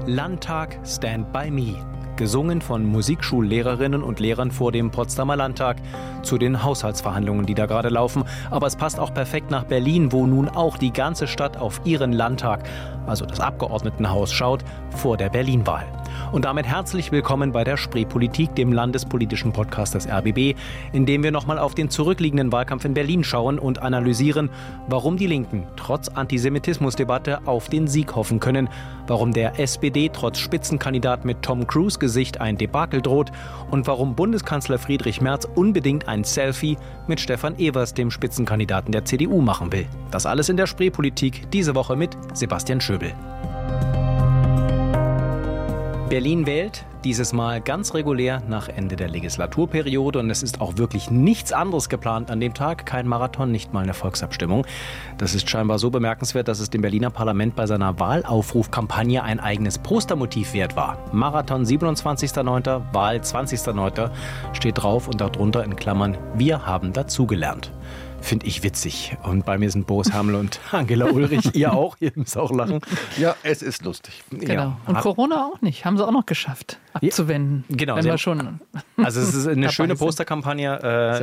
Landtag Stand by Me. Gesungen von Musikschullehrerinnen und Lehrern vor dem Potsdamer Landtag zu den Haushaltsverhandlungen, die da gerade laufen. Aber es passt auch perfekt nach Berlin, wo nun auch die ganze Stadt auf ihren Landtag, also das Abgeordnetenhaus, schaut vor der Berlin-Wahl. Und damit herzlich willkommen bei der Spreepolitik, dem landespolitischen Podcast des RBB, in dem wir nochmal auf den zurückliegenden Wahlkampf in Berlin schauen und analysieren, warum die Linken trotz Antisemitismusdebatte auf den Sieg hoffen können, warum der SPD trotz Spitzenkandidat mit Tom Cruise Gesicht ein Debakel droht und warum Bundeskanzler Friedrich Merz unbedingt ein Selfie mit Stefan Evers, dem Spitzenkandidaten der CDU, machen will. Das alles in der Spreepolitik, diese Woche mit Sebastian Schöbel. Berlin wählt, dieses Mal ganz regulär nach Ende der Legislaturperiode, und es ist auch wirklich nichts anderes geplant an dem Tag. Kein Marathon, nicht mal eine Volksabstimmung. Das ist scheinbar so bemerkenswert, dass es dem Berliner Parlament bei seiner Wahlaufrufkampagne ein eigenes Postermotiv wert war. Marathon 27.09., Wahl 20.09. steht drauf und darunter in Klammern: Wir haben dazugelernt. Finde ich witzig. Und bei mir sind Boris Hermel und Angela Ulrich. Ihr auch? Ihr müsst auch lachen. Ja, es ist lustig. Genau. Ja. Und Corona auch nicht. Haben sie auch noch geschafft, abzuwenden. Genau. Wenn wir schon Also es ist eine schöne Posterkampagne.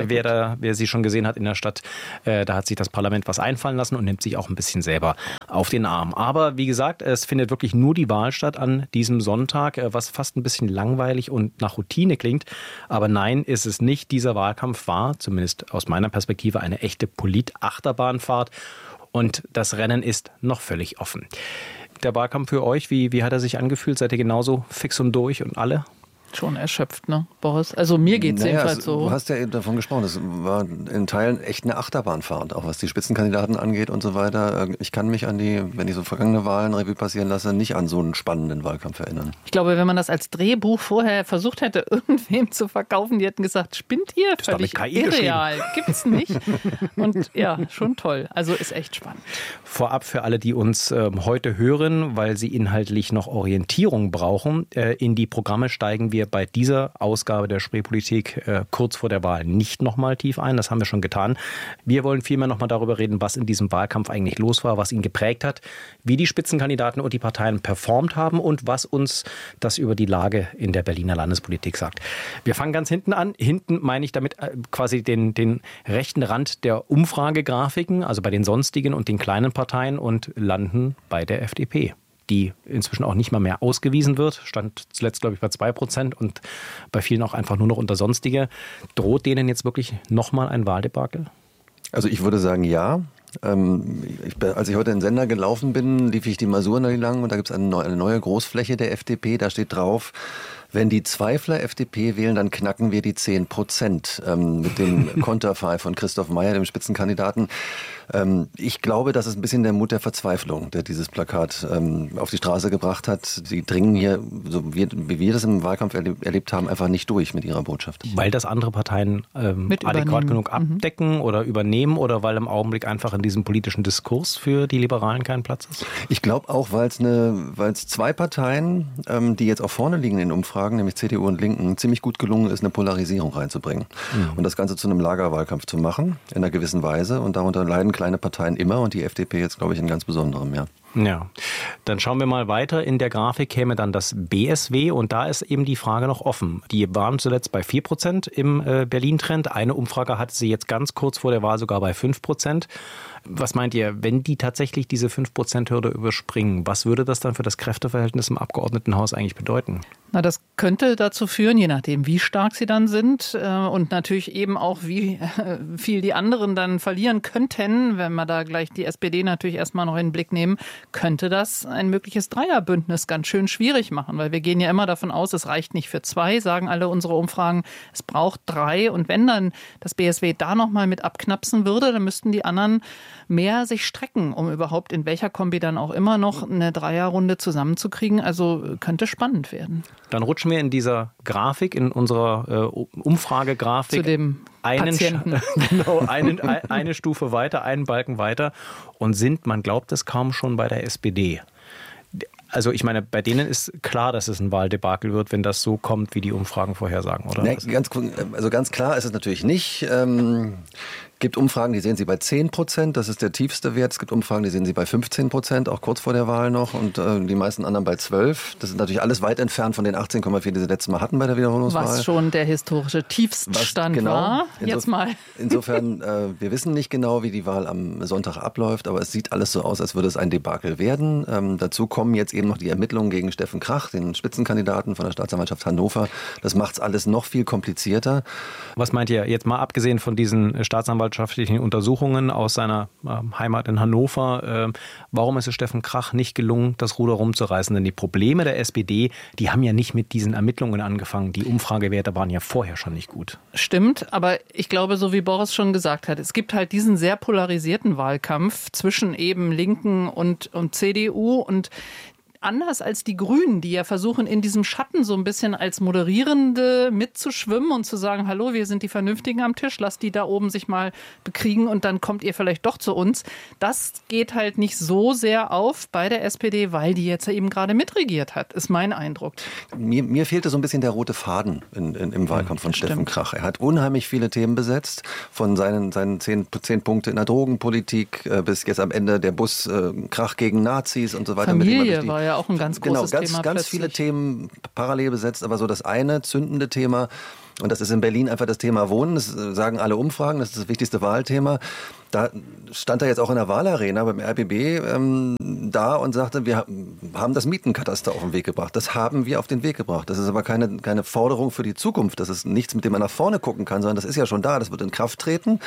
Wer sie schon gesehen hat in der Stadt, da hat sich das Parlament was einfallen lassen und nimmt sich auch ein bisschen selber auf den Arm. Aber wie gesagt, es findet wirklich nur die Wahl statt an diesem Sonntag, was fast ein bisschen langweilig und nach Routine klingt. Aber nein, ist es nicht. Dieser Wahlkampf war, zumindest aus meiner Perspektive, eine echte Polit-Achterbahnfahrt, und das Rennen ist noch völlig offen. Der Wahlkampf für euch, wie hat er sich angefühlt? Seid ihr genauso fix und durch und alle? schon erschöpft, ne, Boris? Also mir geht es jedenfalls so. Du hast ja eben davon gesprochen, das war in Teilen echt eine Achterbahnfahrt, auch was die Spitzenkandidaten angeht und so weiter. Ich kann mich an wenn ich so vergangene Wahlen Revue passieren lasse, nicht an so einen spannenden Wahlkampf erinnern. Ich glaube, wenn man das als Drehbuch vorher versucht hätte, irgendwem zu verkaufen, die hätten gesagt, spinnt ihr? Das völlig irreal, gibt's nicht. Und ja, schon toll. Also ist echt spannend. Vorab für alle, die uns heute hören, weil sie inhaltlich noch Orientierung brauchen, in die Programme steigen wir bei dieser Ausgabe der Spreepolitik kurz vor der Wahl nicht nochmal tief ein. Das haben wir schon getan. Wir wollen vielmehr nochmal darüber reden, was in diesem Wahlkampf eigentlich los war, was ihn geprägt hat, wie die Spitzenkandidaten und die Parteien performt haben und was uns das über die Lage in der Berliner Landespolitik sagt. Wir fangen ganz hinten an. Hinten meine ich damit quasi den rechten Rand der Umfragegrafiken, also bei den sonstigen und den kleinen Parteien, und landen bei der FDP, die inzwischen auch nicht mal mehr ausgewiesen wird. Stand zuletzt, glaube ich, bei 2% und bei vielen auch einfach nur noch unter Sonstige. Droht denen jetzt wirklich nochmal ein Wahldebakel? Also ich würde sagen, ja. Als ich heute in den Sender gelaufen bin, lief ich die Masur lang und da gibt es eine neue Großfläche der FDP. Da steht drauf: Wenn die Zweifler FDP wählen, dann knacken wir die 10%, mit dem Konterfei von Christoph Meyer, dem Spitzenkandidaten. Ich glaube, das ist ein bisschen der Mut der Verzweiflung, der dieses Plakat auf die Straße gebracht hat. Sie dringen hier, so wie wir das im Wahlkampf erlebt haben, einfach nicht durch mit ihrer Botschaft. Weil das andere Parteien adäquat genug abdecken oder übernehmen, oder weil im Augenblick einfach in diesem politischen Diskurs für die Liberalen kein Platz ist? Ich glaube auch, weil es zwei Parteien, die jetzt auch vorne liegen in den Umfragen, nämlich CDU und Linken, ziemlich gut gelungen ist, eine Polarisierung reinzubringen. Und das Ganze zu einem Lagerwahlkampf zu machen, in einer gewissen Weise. Und darunter leiden kleine Parteien immer und die FDP jetzt, glaube ich, in ganz besonderem, ja. Ja, dann schauen wir mal weiter. In der Grafik käme dann das BSW und da ist eben die Frage noch offen. Die waren zuletzt bei 4% im Berlin-Trend. Eine Umfrage hatte sie jetzt ganz kurz vor der Wahl sogar bei 5%. Was meint ihr, wenn die tatsächlich diese 5%-Hürde überspringen, was würde das dann für das Kräfteverhältnis im Abgeordnetenhaus eigentlich bedeuten? Na, das könnte dazu führen, je nachdem, wie stark sie dann sind und natürlich eben auch, wie viel die anderen dann verlieren könnten, wenn wir da gleich die SPD natürlich erstmal noch in den Blick nehmen, könnte das ein mögliches Dreierbündnis ganz schön schwierig machen, weil wir gehen ja immer davon aus, es reicht nicht für 2, sagen alle unsere Umfragen, es braucht 3, und wenn dann das BSW da nochmal mit abknapsen würde, dann müssten die anderen mehr sich strecken, um überhaupt in welcher Kombi dann auch immer noch eine Dreierrunde zusammenzukriegen. Also könnte spannend werden. Dann rutschen wir in dieser Grafik, in unserer Umfragegrafik, zu dem Patienten. Genau, eine Stufe weiter, einen Balken weiter und sind, man glaubt es kaum, schon bei der SPD. Also ich meine, bei denen ist klar, dass es ein Wahldebakel wird, wenn das so kommt, wie die Umfragen vorhersagen, oder? Nee, ganz klar ist es natürlich nicht. gibt Umfragen, die sehen Sie bei 10%, das ist der tiefste Wert. Es gibt Umfragen, die sehen Sie bei 15%, auch kurz vor der Wahl noch. Und die meisten anderen bei 12%. Das ist natürlich alles weit entfernt von den 18,4, die Sie letztes Mal hatten bei der Wiederholungswahl. Was schon der historische Tiefststand war. Jetzt mal. Insofern, wir wissen nicht genau, wie die Wahl am Sonntag abläuft, aber es sieht alles so aus, als würde es ein Debakel werden. Dazu kommen jetzt eben noch die Ermittlungen gegen Steffen Krach, den Spitzenkandidaten von der Staatsanwaltschaft Hannover. Das macht es alles noch viel komplizierter. Was meint ihr jetzt mal abgesehen von diesen staatsanwaltschaftlichen Untersuchungen aus seiner Heimat in Hannover? Warum ist es Steffen Krach nicht gelungen, das Ruder rumzureißen? Denn die Probleme der SPD, die haben ja nicht mit diesen Ermittlungen angefangen. Die Umfragewerte waren ja vorher schon nicht gut. Stimmt, aber ich glaube, so wie Boris schon gesagt hat, es gibt halt diesen sehr polarisierten Wahlkampf zwischen eben Linken und CDU und anders als die Grünen, die ja versuchen, in diesem Schatten so ein bisschen als Moderierende mitzuschwimmen und zu sagen, hallo, wir sind die Vernünftigen am Tisch, lasst die da oben sich mal bekriegen und dann kommt ihr vielleicht doch zu uns. Das geht halt nicht so sehr auf bei der SPD, weil die jetzt eben gerade mitregiert hat, ist mein Eindruck. Mir fehlte so ein bisschen der rote Faden im Wahlkampf von Steffen Krach. Er hat unheimlich viele Themen besetzt, von seinen 10 Punkte in der Drogenpolitik bis jetzt am Ende der Bus Krach gegen Nazis und so weiter. Familie war ja auch ein ganz großes Thema. Ganz viele Themen parallel besetzt, aber so das eine zündende Thema, und das ist in Berlin einfach das Thema Wohnen, das sagen alle Umfragen, das ist das wichtigste Wahlthema. Da stand er jetzt auch in der Wahlarena beim RBB da und sagte, wir haben das Mietenkataster auf den Weg gebracht. Das haben wir auf den Weg gebracht. Das ist aber keine Forderung für die Zukunft. Das ist nichts, mit dem man nach vorne gucken kann, sondern das ist ja schon da. Das wird in Kraft treten.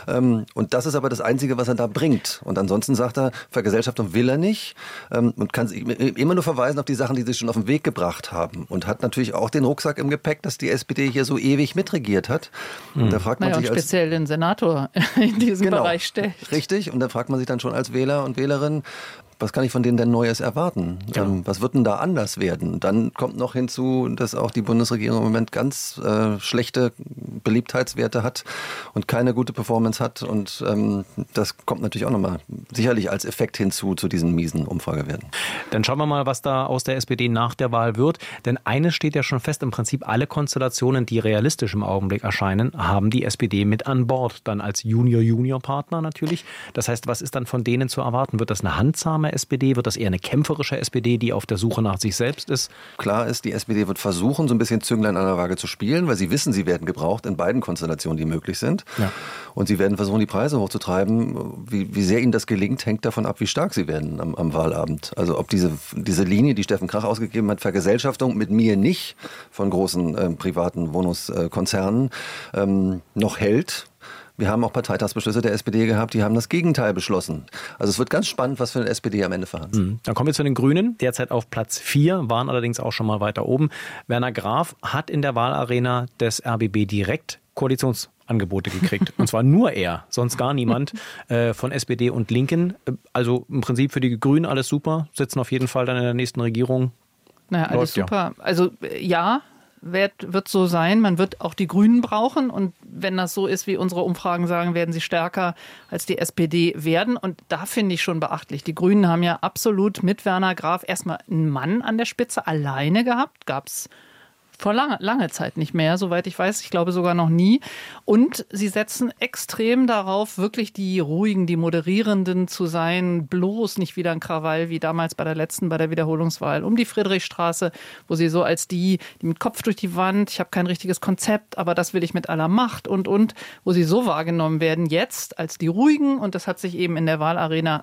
Und das ist aber das Einzige, was er da bringt. Und ansonsten sagt er, Vergesellschaftung will er nicht und kann immer nur verweisen auf die Sachen, die sie schon auf den Weg gebracht haben. Und hat natürlich auch den Rucksack im Gepäck, dass die SPD hier so ewig mitregiert hat. Und da fragt man sich und speziell den Senator in diesem Bereich stellt. Richtig, und da fragt man sich dann schon als Wähler und Wählerin, was kann ich von denen denn Neues erwarten? Ja. Was wird denn da anders werden? Dann kommt noch hinzu, dass auch die Bundesregierung im Moment ganz schlechte Beliebtheitswerte hat und keine gute Performance hat. Und das kommt natürlich auch nochmal sicherlich als Effekt hinzu zu diesen miesen Umfragewerten. Dann schauen wir mal, was da aus der SPD nach der Wahl wird. Denn eines steht ja schon fest, im Prinzip alle Konstellationen, die realistisch im Augenblick erscheinen, haben die SPD mit an Bord. Dann als Junior-Partner natürlich. Das heißt, was ist dann von denen zu erwarten? Wird das eine handsame SPD? Wird das eher eine kämpferische SPD, die auf der Suche nach sich selbst ist? Klar ist, die SPD wird versuchen, so ein bisschen Zünglein an der Waage zu spielen, weil sie wissen, sie werden gebraucht in beiden Konstellationen, die möglich sind. Ja. Und sie werden versuchen, die Preise hochzutreiben. Wie sehr ihnen das gelingt, hängt davon ab, wie stark sie werden am Wahlabend. Also ob diese Linie, die Steffen Krach ausgegeben hat, Vergesellschaftung mit mir nicht von großen privaten Wohnungskonzernen noch hält. Wir haben auch Parteitagsbeschlüsse der SPD gehabt, die haben das Gegenteil beschlossen. Also es wird ganz spannend, was für eine SPD am Ende verhandelt. Dann kommen wir zu den Grünen, derzeit auf Platz 4, waren allerdings auch schon mal weiter oben. Werner Graf hat in der Wahlarena des RBB direkt Koalitionsangebote gekriegt. Und zwar nur er, sonst gar niemand von SPD und Linken. Also im Prinzip für die Grünen alles super, sitzen auf jeden Fall dann in der nächsten Regierung. Naja, alles super. Ja. Also ja, wird so sein. Man wird auch die Grünen brauchen. Und wenn das so ist, wie unsere Umfragen sagen, werden sie stärker als die SPD werden. Und da finde ich schon beachtlich. Die Grünen haben ja absolut mit Werner Graf erstmal einen Mann an der Spitze alleine gehabt. Gab es vor lange Zeit nicht mehr, soweit ich weiß. Ich glaube sogar noch nie. Und sie setzen extrem darauf, wirklich die Ruhigen, die Moderierenden zu sein. Bloß nicht wieder ein Krawall wie damals bei der Wiederholungswahl um die Friedrichstraße, wo sie so als die mit Kopf durch die Wand, ich habe kein richtiges Konzept, aber das will ich mit aller Macht und, wo sie so wahrgenommen werden jetzt als die Ruhigen. Und das hat sich eben in der Wahlarena,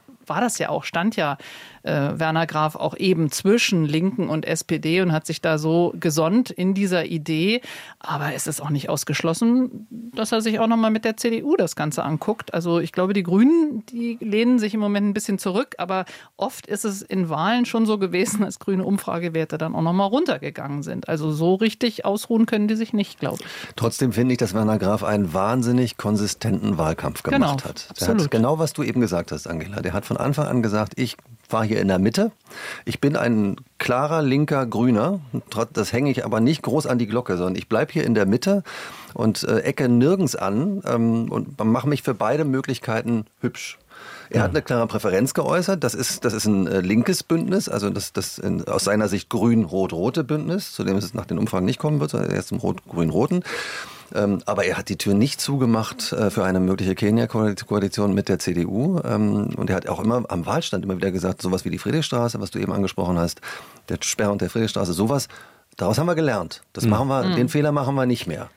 stand ja Werner Graf auch eben zwischen Linken und SPD und hat sich da so gesonnt in dieser Idee. Aber es ist auch nicht ausgeschlossen, dass er sich auch nochmal mit der CDU das Ganze anguckt. Also ich glaube, die Grünen, die lehnen sich im Moment ein bisschen zurück. Aber oft ist es in Wahlen schon so gewesen, dass grüne Umfragewerte dann auch nochmal runtergegangen sind. Also so richtig ausruhen können die sich nicht, glaube ich. Trotzdem finde ich, dass Werner Graf einen wahnsinnig konsistenten Wahlkampf gemacht hat. Der absolut. Hat genau, was du eben gesagt hast, Angela. Der hat von Anfang an gesagt, ich war hier in der Mitte. Ich bin ein klarer linker Grüner. Das hänge ich aber nicht groß an die Glocke, sondern ich bleibe hier in der Mitte und ecke nirgends an und mache mich für beide Möglichkeiten hübsch. Er hat eine klare Präferenz geäußert. Das ist ein linkes Bündnis, also das aus seiner Sicht grün-rot-rote Bündnis, zu dem es nach den Umfragen nicht kommen wird, sondern erst im rot-grün-roten. Aber er hat die Tür nicht zugemacht für eine mögliche Kenia-Koalition mit der CDU. Und er hat auch immer am Wahlstand immer wieder gesagt, sowas wie die Friedrichstraße, was du eben angesprochen hast, der Sperr und der Friedrichstraße, sowas, daraus haben wir gelernt. Das machen wir, den Fehler machen wir nicht mehr.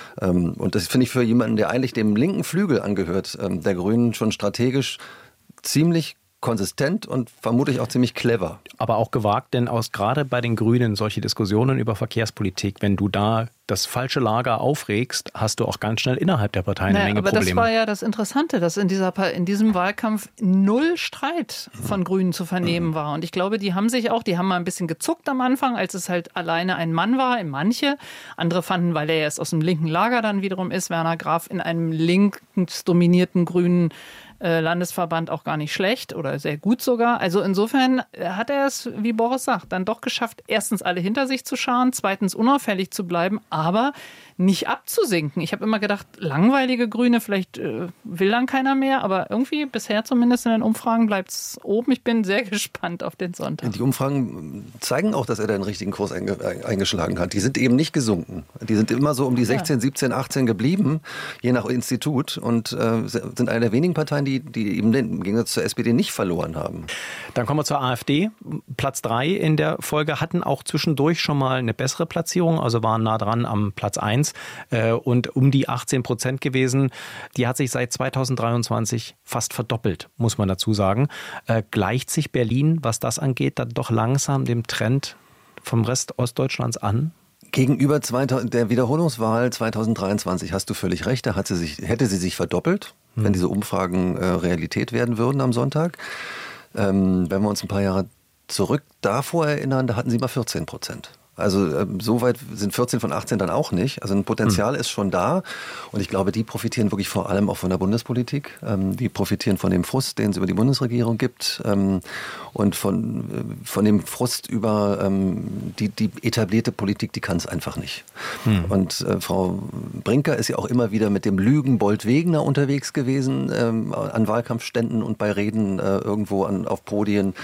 Und das finde ich für jemanden, der eigentlich dem linken Flügel angehört, der Grünen schon strategisch ziemlich konsistent und vermutlich auch ziemlich clever. Aber auch gewagt, denn gerade bei den Grünen solche Diskussionen über Verkehrspolitik, wenn du da das falsche Lager aufregst, hast du auch ganz schnell innerhalb der Partei eine Menge Probleme. Aber das war ja das Interessante, dass in diesem Wahlkampf null Streit von Grünen zu vernehmen war. Und ich glaube, die haben mal ein bisschen gezuckt am Anfang, als es halt alleine ein Mann war, manche. Andere fanden, weil er erst aus dem linken Lager dann wiederum ist, Werner Graf in einem links dominierten grünen Landesverband auch gar nicht schlecht oder sehr gut sogar. Also insofern hat er es, wie Boris sagt, dann doch geschafft, erstens alle hinter sich zu scharen, zweitens unauffällig zu bleiben, aber nicht abzusinken. Ich habe immer gedacht, langweilige Grüne, vielleicht will dann keiner mehr, aber irgendwie bisher zumindest in den Umfragen bleibt es oben. Ich bin sehr gespannt auf den Sonntag. Die Umfragen zeigen auch, dass er den richtigen Kurs eingeschlagen hat. Die sind eben nicht gesunken. Die sind immer so um die 16, 17, 18 geblieben, je nach Institut, und sind eine der wenigen Parteien, die eben im Gegensatz zur SPD nicht verloren haben. Dann kommen wir zur AfD. Platz 3 in der Folge, hatten auch zwischendurch schon mal eine bessere Platzierung, also waren nah dran am Platz 1 und um die 18% gewesen. Die hat sich seit 2023 fast verdoppelt, muss man dazu sagen. Gleicht sich Berlin, was das angeht, dann doch langsam dem Trend vom Rest Ostdeutschlands an? Gegenüber der Wiederholungswahl 2023 hast du völlig recht, da hätte sie sich verdoppelt, wenn diese Umfragen Realität werden würden am Sonntag. Wenn wir uns ein paar Jahre zurück davor erinnern, da hatten sie mal 14%. Also so weit sind 14 von 18 dann auch nicht. Also ein Potenzial ist schon da. Und ich glaube, die profitieren wirklich vor allem auch von der Bundespolitik. Die profitieren von dem Frust, den es über die Bundesregierung gibt. Und von dem Frust über die etablierte Politik, die kann es einfach nicht. Und Frau Brinker ist ja auch immer wieder mit dem Lügenbold Wegener unterwegs gewesen, an Wahlkampfständen und bei Reden irgendwo auf Podien.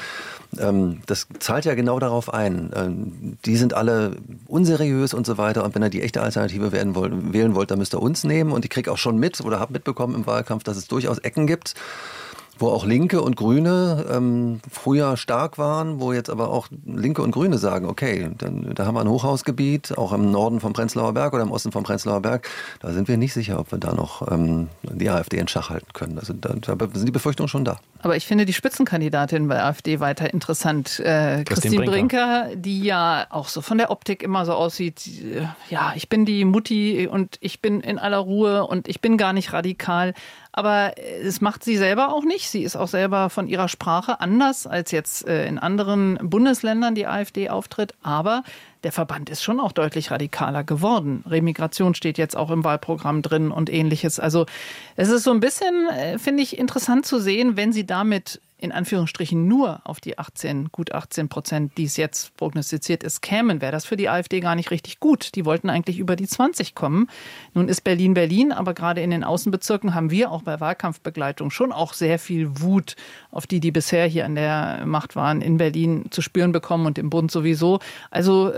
Das zahlt ja genau darauf ein. Die sind alle unseriös und so weiter. Und wenn er die echte Alternative wählen wollt, dann müsst ihr uns nehmen. Und ich kriege auch schon mit oder habe mitbekommen im Wahlkampf, dass es durchaus Ecken gibt, wo auch Linke und Grüne früher stark waren, wo jetzt aber auch Linke und Grüne sagen, okay, da haben wir ein Hochhausgebiet, auch im Norden vom Prenzlauer Berg oder im Osten vom Prenzlauer Berg. Da sind wir nicht sicher, ob wir da noch die AfD in Schach halten können. Also da sind die Befürchtungen schon da. Aber ich finde die Spitzenkandidatin bei AfD weiter interessant. Christine Brinker, die ja auch so von der Optik immer so aussieht, ja, ich bin die Mutti und ich bin in aller Ruhe und ich bin gar nicht radikal. Aber es macht sie selber auch nicht. Sie ist auch selber von ihrer Sprache anders, als jetzt in anderen Bundesländern die AfD auftritt. Aber der Verband ist schon auch deutlich radikaler geworden. Remigration steht jetzt auch im Wahlprogramm drin und Ähnliches. Also es ist so ein bisschen, finde ich, interessant zu sehen, wenn sie damit in Anführungsstrichen nur auf die gut 18%, die es jetzt prognostiziert ist, kämen, wäre das für die AfD gar nicht richtig gut. Die wollten eigentlich über die 20 kommen. Nun ist Berlin Berlin, aber gerade in den Außenbezirken haben wir auch bei Wahlkampfbegleitung schon auch sehr viel Wut auf die bisher hier an der Macht waren, in Berlin zu spüren bekommen und im Bund sowieso. Also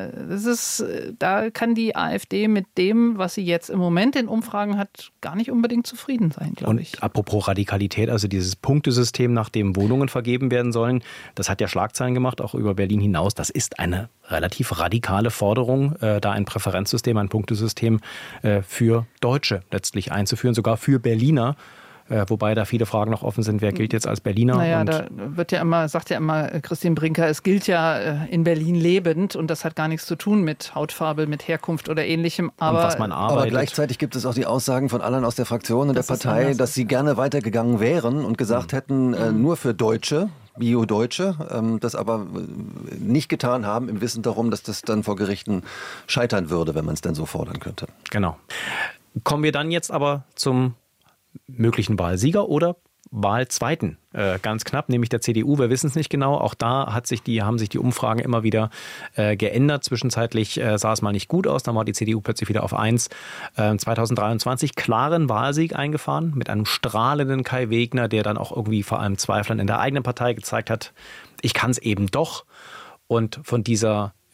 da kann die AfD mit dem, was sie jetzt im Moment in Umfragen hat, gar nicht unbedingt zufrieden sein, glaube ich. Und apropos Radikalität, also dieses Punktesystem, nach dem Wohnungen vergeben werden sollen, das hat ja Schlagzeilen gemacht, auch über Berlin hinaus. Das ist eine relativ radikale Forderung, da ein Präferenzsystem, ein Punktesystem für Deutsche letztlich einzuführen, sogar für Berliner. Wobei da viele Fragen noch offen sind, wer gilt jetzt als Berliner? Naja, sagt ja immer Christine Brinker, es gilt ja in Berlin lebend und das hat gar nichts zu tun mit Hautfarbe, mit Herkunft oder Ähnlichem. Aber, und was man arbeitet. Aber gleichzeitig gibt es auch die Aussagen von allen aus der Fraktion und der Partei, dass sie gerne weitergegangen wären und gesagt hätten, nur für Deutsche, Bio-Deutsche, das aber nicht getan haben, im Wissen darum, dass das dann vor Gerichten scheitern würde, wenn man es denn so fordern könnte. Genau. Kommen wir dann jetzt aber zum möglichen Wahlsieger oder Wahlzweiten. Ganz knapp, nämlich der CDU. Wir wissen es nicht genau. Auch da haben sich die Umfragen immer wieder geändert. Zwischenzeitlich sah es mal nicht gut aus. Dann war die CDU plötzlich wieder auf 1. 2023 klaren Wahlsieg eingefahren mit einem strahlenden Kai Wegner, der dann auch irgendwie vor allem Zweiflern in der eigenen Partei gezeigt hat, ich kann es eben doch. Und von dieser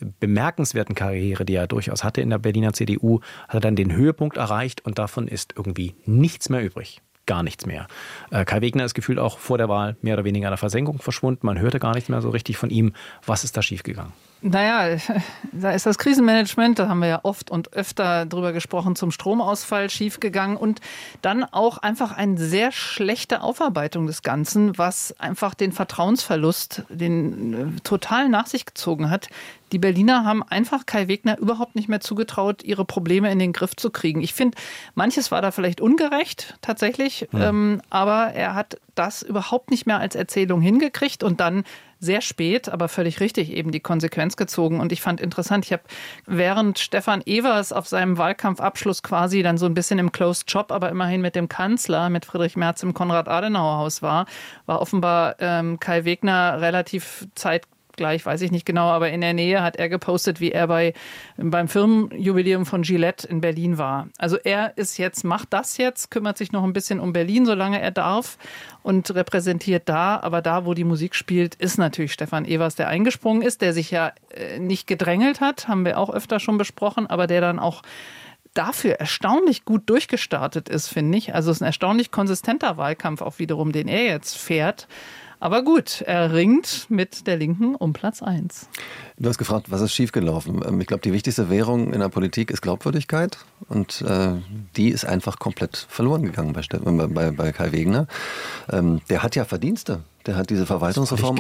bemerkenswerten Karriere, die er durchaus hatte in der Berliner CDU, hat er dann den Höhepunkt erreicht und davon ist irgendwie nichts mehr übrig. Gar nichts mehr. Kai Wegner ist gefühlt auch vor der Wahl mehr oder weniger in der Versenkung verschwunden. Man hörte gar nichts mehr so richtig von ihm. Was ist da schiefgegangen? Naja, da ist das Krisenmanagement, da haben wir ja oft und öfter drüber gesprochen, zum Stromausfall schiefgegangen und dann auch einfach eine sehr schlechte Aufarbeitung des Ganzen, was einfach den Vertrauensverlust, den total nach sich gezogen hat. Die Berliner haben einfach Kai Wegner überhaupt nicht mehr zugetraut, ihre Probleme in den Griff zu kriegen. Ich finde, manches war da vielleicht ungerecht tatsächlich, aber er hat das überhaupt nicht mehr als Erzählung hingekriegt und dann sehr spät, aber völlig richtig, eben die Konsequenz gezogen. Und ich fand interessant, ich habe während Stefan Evers auf seinem Wahlkampfabschluss quasi dann so ein bisschen im Closed Shop, aber immerhin mit dem Kanzler, mit Friedrich Merz im Konrad-Adenauer-Haus war offenbar Kai Wegner relativ zeitgleich, weiß ich nicht genau, aber in der Nähe hat er gepostet, wie er beim Firmenjubiläum von Gillette in Berlin war. Also er ist jetzt, macht das jetzt, kümmert sich noch ein bisschen um Berlin, solange er darf und repräsentiert da. Aber da, wo die Musik spielt, ist natürlich Stefan Evers, der eingesprungen ist, der sich ja nicht gedrängelt hat, haben wir auch öfter schon besprochen, aber der dann auch dafür erstaunlich gut durchgestartet ist, finde ich. Also es ist ein erstaunlich konsistenter Wahlkampf auch wiederum, den er jetzt fährt. Aber gut, er ringt mit der Linken um Platz 1. Du hast gefragt, was ist schiefgelaufen? Ich glaube, die wichtigste Währung in der Politik ist Glaubwürdigkeit. Und die ist einfach komplett verloren gegangen bei Kai Wegner. Der hat ja Verdienste. Der hat diese Verwaltungsreform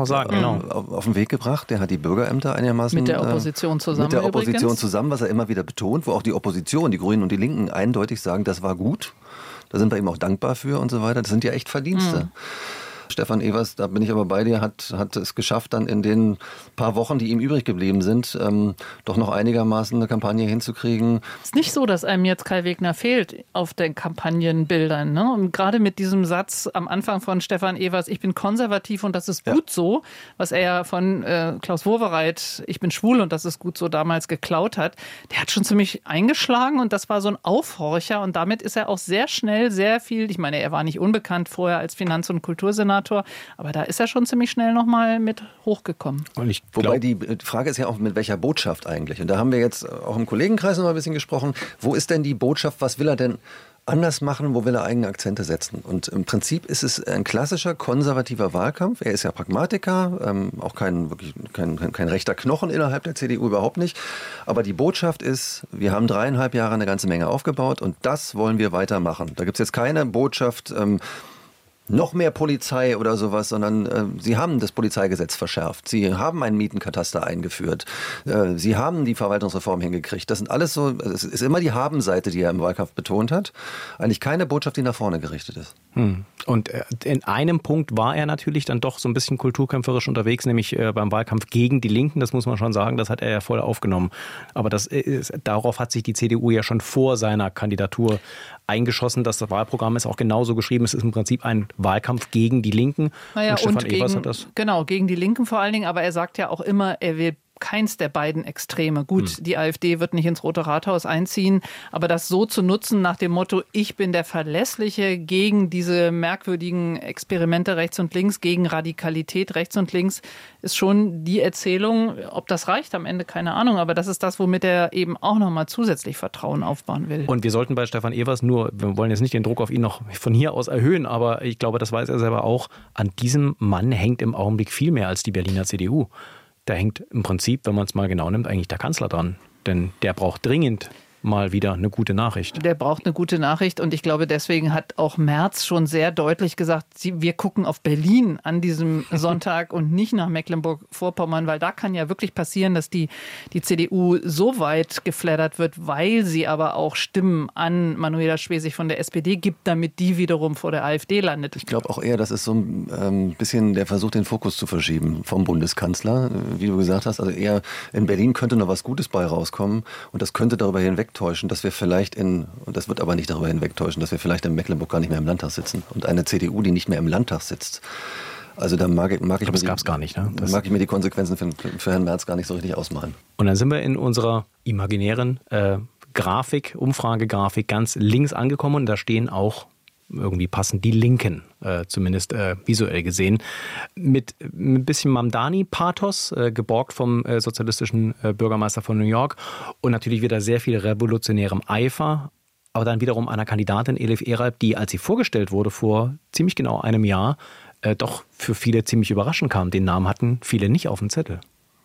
auf den Weg gebracht. Der hat die Bürgerämter einigermaßen mit der Opposition zusammen. Mit der Opposition zusammen, was er immer wieder betont, wo auch die Opposition, die Grünen und die Linken eindeutig sagen, das war gut. Da sind wir ihm auch dankbar für und so weiter. Das sind ja echt Verdienste. Stefan Evers, da bin ich aber bei dir, hat es geschafft, dann in den paar Wochen, die ihm übrig geblieben sind, doch noch einigermaßen eine Kampagne hinzukriegen. Es ist nicht so, dass einem jetzt Kai Wegner fehlt auf den Kampagnenbildern. Ne? Und gerade mit diesem Satz am Anfang von Stefan Evers, ich bin konservativ und das ist gut so, was er ja von Klaus Wowereit, ich bin schwul und das ist gut so, damals geklaut hat, der hat schon ziemlich eingeschlagen und das war so ein Aufhorcher und damit ist er auch sehr schnell sehr viel, ich meine, er war nicht unbekannt vorher als Finanz- und Kultursenator, aber da ist er schon ziemlich schnell nochmal mit hochgekommen. Wobei die Frage ist ja auch, mit welcher Botschaft eigentlich? Und da haben wir jetzt auch im Kollegenkreis noch mal ein bisschen gesprochen. Wo ist denn die Botschaft? Was will er denn anders machen? Wo will er eigene Akzente setzen? Und im Prinzip ist es ein klassischer konservativer Wahlkampf. Er ist ja Pragmatiker, auch kein rechter Knochen innerhalb der CDU, überhaupt nicht. Aber die Botschaft ist, wir haben 3,5 Jahre eine ganze Menge aufgebaut und das wollen wir weitermachen. Da gibt es jetzt keine Botschaft, noch mehr Polizei oder sowas, sondern sie haben das Polizeigesetz verschärft. Sie haben einen Mietenkataster eingeführt. Sie haben die Verwaltungsreform hingekriegt. Das sind alles so, es ist immer die Haben-Seite, die er im Wahlkampf betont hat. Eigentlich keine Botschaft, die nach vorne gerichtet ist. Und in einem Punkt war er natürlich dann doch so ein bisschen kulturkämpferisch unterwegs, nämlich beim Wahlkampf gegen die Linken. Das muss man schon sagen, das hat er ja voll aufgenommen. Aber darauf hat sich die CDU ja schon vor seiner Kandidatur eingeschossen. Das Wahlprogramm ist auch genauso geschrieben. Es ist im Prinzip ein Wahlkampf gegen die Linken. Naja, und Stefan Evers hat das. Genau, gegen die Linken vor allen Dingen. Aber er sagt ja auch immer, er will keins der beiden Extreme. Gut, die AfD wird nicht ins Rote Rathaus einziehen, aber das so zu nutzen nach dem Motto, ich bin der Verlässliche gegen diese merkwürdigen Experimente rechts und links, gegen Radikalität rechts und links, ist schon die Erzählung. Ob das reicht am Ende, keine Ahnung, aber das ist das, womit er eben auch nochmal zusätzlich Vertrauen aufbauen will. Und wir sollten bei Stefan Evers wir wollen jetzt nicht den Druck auf ihn noch von hier aus erhöhen, aber ich glaube, das weiß er selber auch, an diesem Mann hängt im Augenblick viel mehr als die Berliner CDU. Da hängt im Prinzip, wenn man es mal genau nimmt, eigentlich der Kanzler dran. Denn der braucht dringend mal wieder eine gute Nachricht. Der braucht eine gute Nachricht und ich glaube, deswegen hat auch Merz schon sehr deutlich gesagt, wir gucken auf Berlin an diesem Sonntag und nicht nach Mecklenburg-Vorpommern, weil da kann ja wirklich passieren, dass die CDU so weit geflattert wird, weil sie aber auch Stimmen an Manuela Schwesig von der SPD gibt, damit die wiederum vor der AfD landet. Ich glaube auch eher, das ist so ein bisschen der Versuch, den Fokus zu verschieben vom Bundeskanzler, wie du gesagt hast. Also eher in Berlin könnte noch was Gutes bei rauskommen und das könnte darüber hinwegtäuschen, dass wir vielleicht und das wird aber nicht darüber hinwegtäuschen, dass wir vielleicht in Mecklenburg gar nicht mehr im Landtag sitzen. Und eine CDU, die nicht mehr im Landtag sitzt. Also da mag ich mir die Konsequenzen für Herrn Merz gar nicht so richtig ausmalen. Und dann sind wir in unserer imaginären Umfragegrafik ganz links angekommen und da stehen auch irgendwie passen, die Linken, zumindest visuell gesehen. Mit ein bisschen Mamdani-Pathos, geborgt vom sozialistischen Bürgermeister von New York und natürlich wieder sehr viel revolutionärem Eifer. Aber dann wiederum einer Kandidatin, Elif Eralp, die, als sie vorgestellt wurde vor ziemlich genau einem Jahr, doch für viele ziemlich überraschend kam. Den Namen hatten viele nicht auf dem Zettel.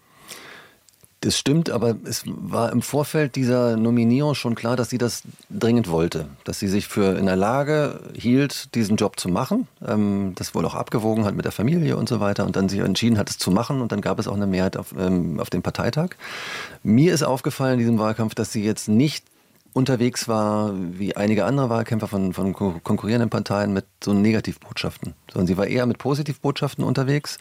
Das stimmt, aber es war im Vorfeld dieser Nominierung schon klar, dass sie das dringend wollte. Dass sie sich für in der Lage hielt, diesen Job zu machen. Das wohl auch abgewogen hat mit der Familie und so weiter. Und dann sich entschieden hat, es zu machen. Und dann gab es auch eine Mehrheit auf dem Parteitag. Mir ist aufgefallen in diesem Wahlkampf, dass sie jetzt nicht unterwegs war, wie einige andere Wahlkämpfer von konkurrierenden Parteien mit so Negativbotschaften. Sondern sie war eher mit Positivbotschaften unterwegs.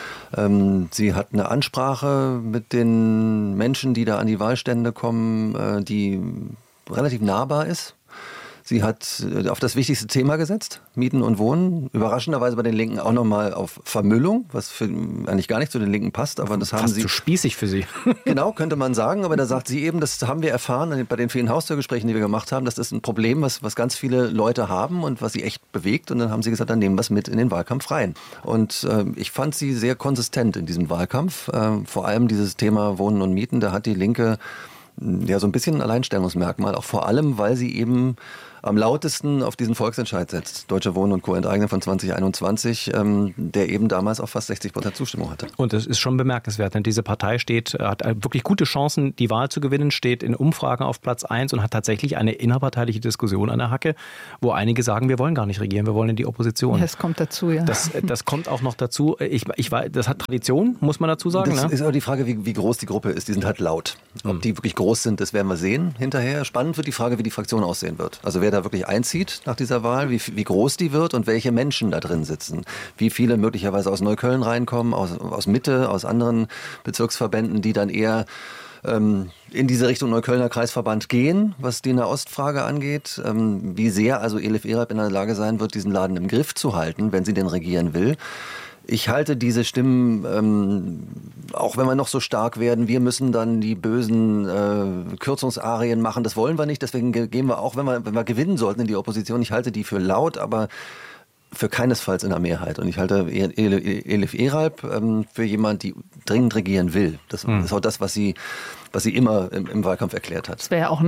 Sie hat eine Ansprache mit den Menschen, die da an die Wahlstände kommen, die relativ nahbar ist. Sie hat auf das wichtigste Thema gesetzt, Mieten und Wohnen. Überraschenderweise bei den Linken auch nochmal auf Vermüllung, was eigentlich gar nicht zu den Linken passt. Aber das haben fast sie zu spießig für sie. Genau, könnte man sagen. Aber da sagt sie eben, das haben wir erfahren bei den vielen Haustürgesprächen, die wir gemacht haben. Das ist ein Problem, was ganz viele Leute haben und was sie echt bewegt. Und dann haben sie gesagt, dann nehmen wir es mit in den Wahlkampf rein. Und ich fand sie sehr konsistent in diesem Wahlkampf. Vor allem dieses Thema Wohnen und Mieten, da hat die Linke ja so ein bisschen ein Alleinstellungsmerkmal. Auch vor allem, weil sie eben am lautesten auf diesen Volksentscheid setzt. Deutsche Wohnen und Co. enteignen von 2021, der eben damals auch fast 60% Zustimmung hatte. Und das ist schon bemerkenswert, denn diese Partei hat wirklich gute Chancen, die Wahl zu gewinnen, steht in Umfragen auf Platz 1 und hat tatsächlich eine innerparteiliche Diskussion an der Hacke, wo einige sagen, wir wollen gar nicht regieren, wir wollen in die Opposition. Das kommt dazu, ja. Das kommt auch noch dazu. Das hat Tradition, muss man dazu sagen. Das ist aber die Frage, wie groß die Gruppe ist. Die sind halt laut. Ob die wirklich groß sind, das werden wir sehen hinterher. Spannend wird die Frage, wie die Fraktion aussehen wird. Also wer da wirklich einzieht nach dieser Wahl, wie groß die wird und welche Menschen da drin sitzen. Wie viele möglicherweise aus Neukölln reinkommen, aus Mitte, aus anderen Bezirksverbänden, die dann eher in diese Richtung Neuköllner Kreisverband gehen, was die Nahostfrage angeht. Wie sehr also Elif Eralp in der Lage sein wird, diesen Laden im Griff zu halten, wenn sie denn regieren will. Ich halte diese Stimmen, auch wenn wir noch so stark werden, wir müssen dann die bösen Kürzungsarien machen, das wollen wir nicht, deswegen gehen wir auch, wenn wir gewinnen sollten in die Opposition, ich halte die für laut, aber für keinesfalls in der Mehrheit. Und ich halte Elif Eralp für jemand, die dringend regieren will. Das ist auch das, was sie immer im Wahlkampf erklärt hat. Es wäre ja auch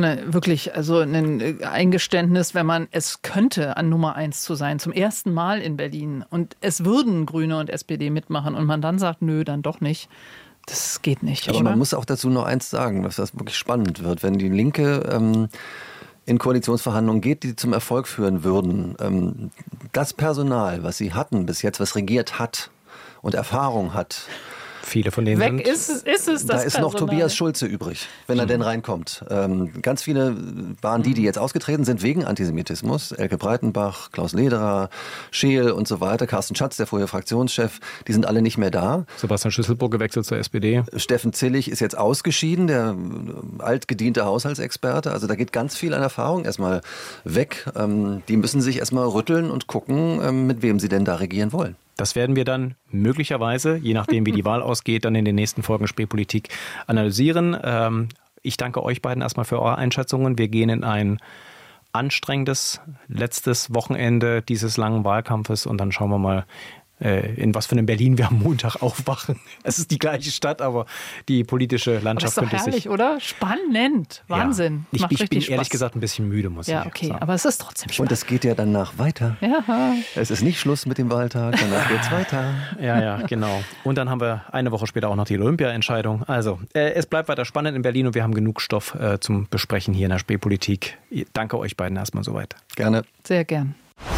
ein Eingeständnis, wenn man es könnte, an Nummer 1 zu sein, zum ersten Mal in Berlin. Und es würden Grüne und SPD mitmachen und man dann sagt, nö, dann doch nicht. Das geht nicht. Aber man muss auch dazu noch eins sagen, dass das wirklich spannend wird. Wenn die Linke in Koalitionsverhandlungen geht, die zum Erfolg führen würden, das Personal, was sie hatten bis jetzt, was regiert hat und Erfahrung hat, viele von denen weg ist es das Da ist noch Personal. Tobias Schulze übrig, wenn er denn reinkommt. Ganz viele waren die jetzt ausgetreten sind wegen Antisemitismus. Elke Breitenbach, Klaus Lederer, Scheel und so weiter. Carsten Schatz, der vorher Fraktionschef, die sind alle nicht mehr da. Sebastian Schüsselburg gewechselt zur SPD. Steffen Zillig ist jetzt ausgeschieden, der altgediente Haushaltsexperte. Also da geht ganz viel an Erfahrung erstmal weg. Die müssen sich erstmal rütteln und gucken, mit wem sie denn da regieren wollen. Das werden wir dann möglicherweise, je nachdem wie die Wahl ausgeht, dann in den nächsten Folgen Spreepolitik analysieren. Ich danke euch beiden erstmal für eure Einschätzungen. Wir gehen in ein anstrengendes letztes Wochenende dieses langen Wahlkampfes und dann schauen wir mal, in was für einem Berlin wir am Montag aufwachen. Es ist die gleiche Stadt, aber die politische Landschaft könnte sich... Das ist doch herrlich, oder? Spannend. Wahnsinn. Ja. Ich bin ehrlich gesagt ein bisschen müde, muss ich sagen. Ja, okay, aber es ist trotzdem spannend. Und es geht ja danach weiter. Ja. Es ist nicht Schluss mit dem Wahltag, danach geht's weiter. Ja, genau. Und dann haben wir eine Woche später auch noch die Olympia-Entscheidung. Also, es bleibt weiter spannend in Berlin und wir haben genug Stoff zum Besprechen hier in der Spreepolitik. Danke euch beiden erstmal soweit. Gerne. Sehr gern.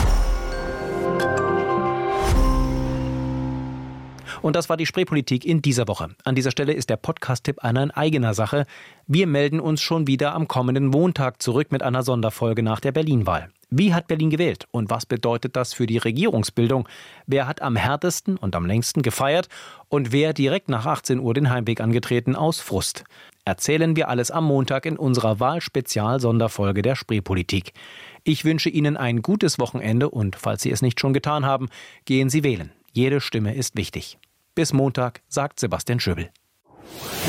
Und das war die Spreepolitik in dieser Woche. An dieser Stelle ist der Podcast-Tipp einer in eigener Sache. Wir melden uns schon wieder am kommenden Montag zurück mit einer Sonderfolge nach der Berlin-Wahl. Wie hat Berlin gewählt und was bedeutet das für die Regierungsbildung? Wer hat am härtesten und am längsten gefeiert und wer direkt nach 18 Uhr den Heimweg angetreten aus Frust? Erzählen wir alles am Montag in unserer Wahlspezial-Sonderfolge der Spreepolitik. Ich wünsche Ihnen ein gutes Wochenende und falls Sie es nicht schon getan haben, gehen Sie wählen. Jede Stimme ist wichtig. Bis Montag, sagt Sebastian Schöbel.